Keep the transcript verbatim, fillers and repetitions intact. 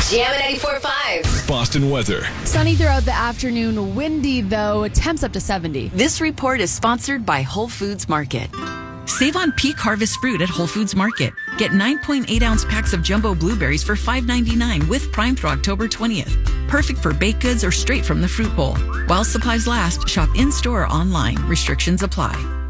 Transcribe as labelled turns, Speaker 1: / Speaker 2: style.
Speaker 1: Jam ninety-four point five.
Speaker 2: Boston weather.
Speaker 3: Sunny throughout the afternoon, windy though, temps up to seventy.
Speaker 4: This report is sponsored by Whole Foods Market. Save on peak harvest fruit at Whole Foods Market. Get nine point eight ounce packs of jumbo blueberries for five ninety-nine with Prime through October twentieth. Perfect for baked goods or straight from the fruit bowl. While supplies last, shop in-store or online. Restrictions apply.